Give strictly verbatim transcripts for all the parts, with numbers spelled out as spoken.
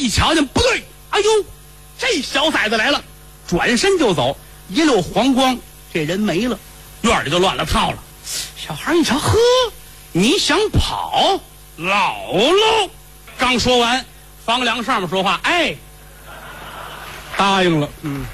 一瞧见不对，哎呦，这小崽子来了，转身就走，一溜黄光，这人没了，院里就乱了套了。小孩一瞧，呵，你想跑，老喽！刚说完，房梁上面说话，哎，答应了。嗯，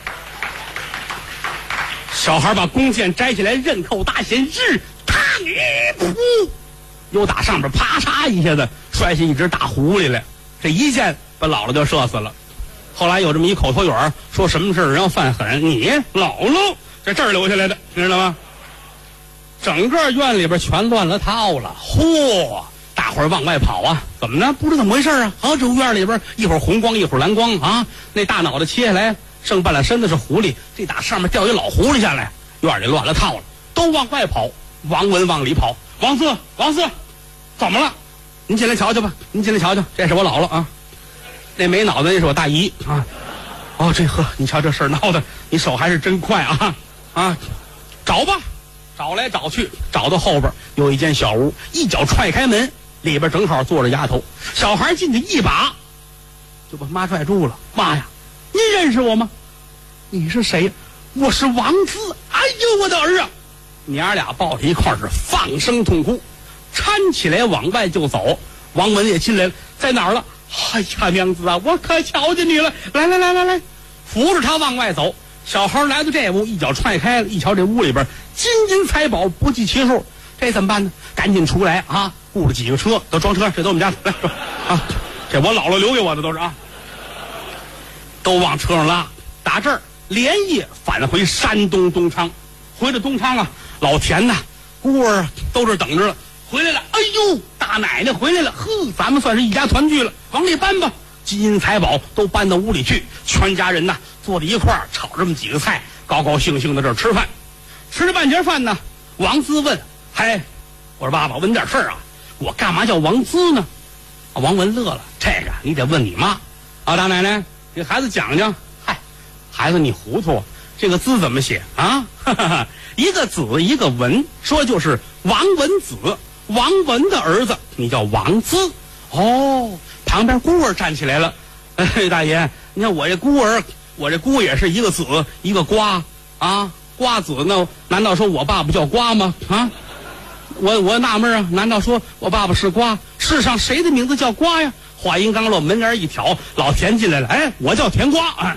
小孩把弓箭摘起来，刃扣大弦，日，他你噗，又打上面啪嚓一下子摔下一只大狐狸来，这一箭把姥姥就射死了。后来有这么一口头语儿，说什么事儿人要犯狠，你姥姥在这儿留下来的，你知道吗？整个院里边全乱了套了，嚯！大伙儿往外跑啊，怎么呢？不知怎么回事啊！啊，这院里边一会儿红光，一会儿蓝光啊！那大脑袋切下来，剩半拉身子是狐狸，这打上面掉一老狐狸下来，院里乱了套了，都往外跑。王文往里跑，王四，王四，怎么了？您进来瞧瞧吧，您进来瞧瞧，这是我姥姥啊。那没脑袋那是我大姨啊。哦，这呵，你瞧这事儿闹的，你手还是真快啊啊！找吧。找来找去，找到后边有一间小屋，一脚踹开门，里边正好坐着丫头。小孩进去一把就把妈拽住了。妈呀，您认识我吗？你是谁？我是王四。哎呦，我的儿啊！娘俩抱在一块儿是放声痛哭，搀起来往外就走。王文也进来了，在哪儿了？哎呀，娘子啊，我可瞧见你了！来来来来来，扶着他往外走。小孩来到这屋，一脚踹开了，一瞧这屋里边金银财宝不计其数，这怎么办呢？赶紧出来啊！雇了几个车，都装车，这都我们家来啊！这我姥姥留给我的都是啊，都往车上拉。打这儿连夜返回山东东昌，回到东昌啊，老田呐、姑儿都这等着了，回来了。哎呦，大奶奶回来了，呵，咱们算是一家团聚了，往里搬吧。金银财宝都搬到屋里去，全家人呐坐在一块儿，炒这么几个菜，高高兴兴的这儿吃饭。吃了半截饭呢，王滋问：“嗨，我说爸爸，问点事儿啊，我干嘛叫王滋呢？”啊，王文乐了，这个你得问你妈啊，大奶奶，给孩子讲讲。嗨，孩子你糊涂，这个字怎么写啊？哈哈哈，一个子一个文，说就是王文子，王文的儿子，你叫王滋。哦。旁边孤儿站起来了，哎，大爷，你看我这孤儿，我这孤也是一个子一个瓜啊，瓜子呢？难道说我爸爸叫瓜吗？啊，我我纳闷啊，难道说我爸爸是瓜？世上谁的名字叫瓜呀？话音刚落，门帘一挑，老田进来了，哎，我叫甜瓜。哎，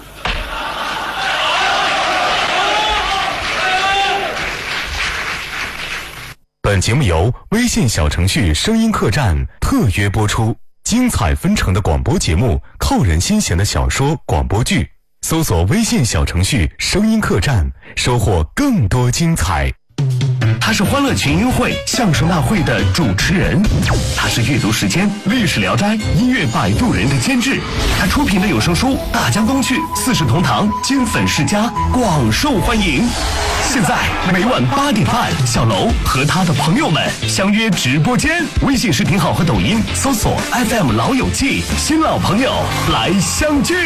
本节目由微信小程序声音客栈特约播出。精彩纷呈的广播节目，扣人心弦的小说广播剧，搜索微信小程序声音客栈，收获更多精彩。他是欢乐群英会相声大会的主持人，他是阅读时间历史聊斋音乐摆渡人的监制，他出品的有声书《大江东去》四世同堂金粉世家广受欢迎。现在每晚八点半，小楼和他的朋友们相约直播间，微信视频号和抖音搜索 F M 老友记，新老朋友来相聚。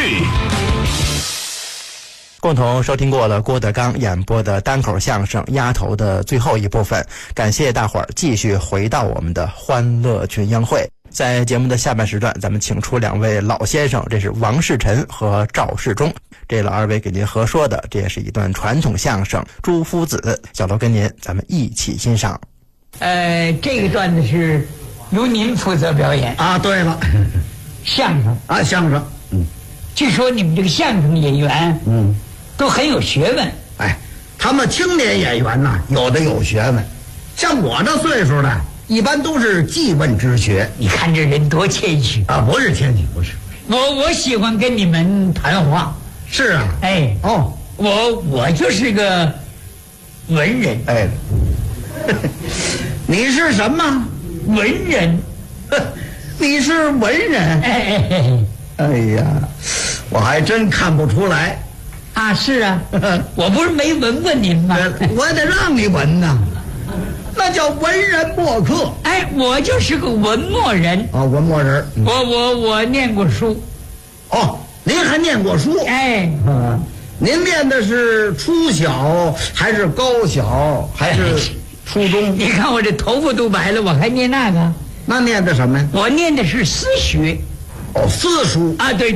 共同收听过了郭德纲演播的单口相声《丫头》的最后一部分，感谢大伙儿继续回到我们的欢乐群英会。在节目的下半时段，咱们请出两位老先生，这是王世臣和赵世忠，这老二位给您合说的，这也是一段传统相声《朱夫子》。小楼跟您咱们一起欣赏。 呃，这个段子是由您负责表演啊。对了， 相声啊，相声。嗯， 据说你们这个相声演员，嗯，都很有学问。 哎，他们青年演员呐，有的有学问，像我这岁数的，一般都是记问之学。 你看这人多谦虚啊！不是谦虚，不是。 我我喜欢跟你们谈话。 是啊。 哎。 哦， 我我就是个文人。 哎。你是什么？ 文人。 你是文人。 哎哎哎。 哎呀，我还真看不出来。 啊，是啊。我不是没闻过您吗？ 我得让你闻呐。那叫文人墨客。 哎，我就是个文墨人。 啊、哦，文墨人。 嗯、我我我念过书。 哦，您还念过书？ 哎， 嗯，您念的是初小还是高小还是初中？ 你看我这头发都白了，我还念那个？ 那念的什么呀？ 我念的是私学。 哦，私塾啊，对。